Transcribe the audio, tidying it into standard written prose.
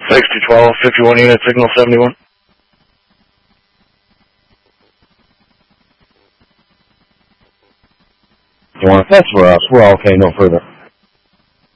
6212, 51 unit, signal 71. You want to test for us? We're okay, no further.